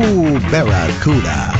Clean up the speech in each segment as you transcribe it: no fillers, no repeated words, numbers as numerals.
Barracuda.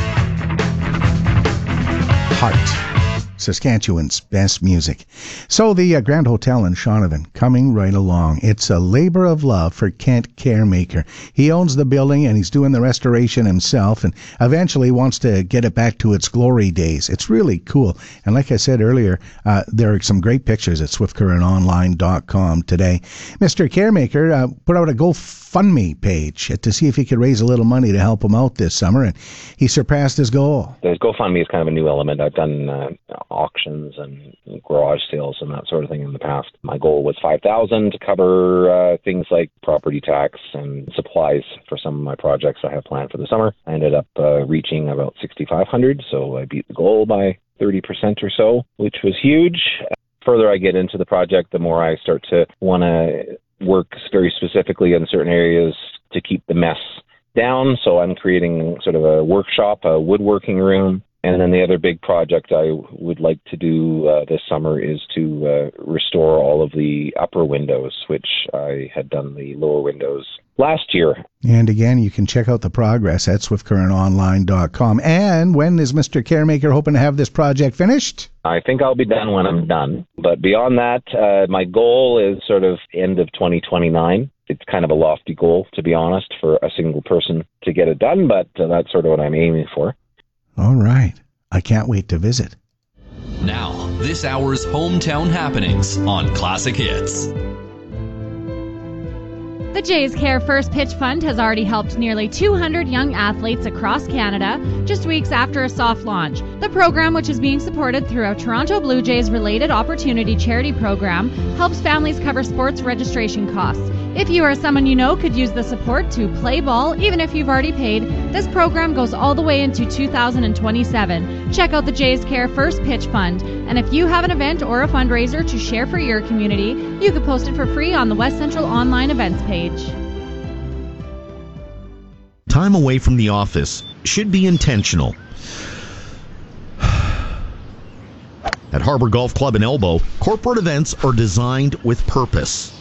Heart, Saskatchewan's best music. So the Grand Hotel in Shaunavon coming right along. It's a labor of love for Kent Caremaker. He owns the building and he's doing the restoration himself and eventually wants to get it back to its glory days. It's really cool. And like I said earlier, there are some great pictures at swiftcurrentonline.com today. Mr. Caremaker put out a GoFundMe page to see if he could raise a little money to help him out this summer, and he surpassed his goal. The GoFundMe is kind of a new element. I've done auctions and garage sales and that sort of thing in the past. My goal was $5,000 to cover things like property tax and supplies for some of my projects I have planned for the summer. I ended up reaching about $6,500, so I beat the goal by 30% or so, which was huge. The further I get into the project, the more I start to want to work very specifically in certain areas to keep the mess down. So I'm creating sort of a workshop, a woodworking room. And then the other big project I would like to do this summer is to restore all of the upper windows, which I had done the lower windows last year. And again, you can check out the progress at swiftcurrentonline.com. And when is Mr. Caremaker hoping to have this project finished? I think I'll be done when I'm done. But beyond that, my goal is sort of end of 2029. It's kind of a lofty goal, to be honest, for a single person to get it done, but that's sort of what I'm aiming for. All right. I can't wait to visit. Now, this hour's hometown happenings on Classic Hits. The Jays Care First Pitch Fund has already helped nearly 200 young athletes across Canada just weeks after a soft launch. The program, which is being supported through a Toronto Blue Jays related opportunity charity program, helps families cover sports registration costs. If you or someone you know could use the support to play ball, even if you've already paid, this program goes all the way into 2027. Check out the Jays Care First Pitch Fund. And if you have an event or a fundraiser to share for your community, you can post it for free on the West Central Online Events page. Time away from the office should be intentional. At Harbour Golf Club in Elbow, corporate events are designed with purpose.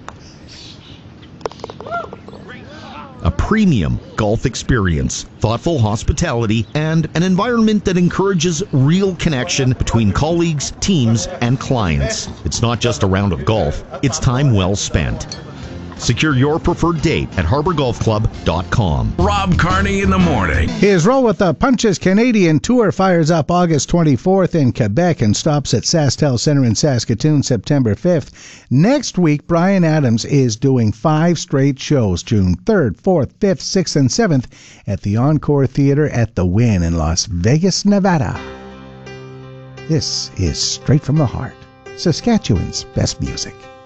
A premium golf experience, thoughtful hospitality, and an environment that encourages real connection between colleagues, teams, and clients. It's not just a round of golf, it's time well spent. Secure your preferred date at harbourgolfclub.com. Rob Carney in the morning. His Roll with the Punches Canadian Tour fires up August 24th in Quebec and stops at SaskTel Centre in Saskatoon September 5th. Next week, Bryan Adams is doing 5 straight shows, June 3rd, 4th, 5th, 6th, and 7th at the Encore Theatre at the Wynn in Las Vegas, Nevada. This is Straight from the Heart, Saskatchewan's best music.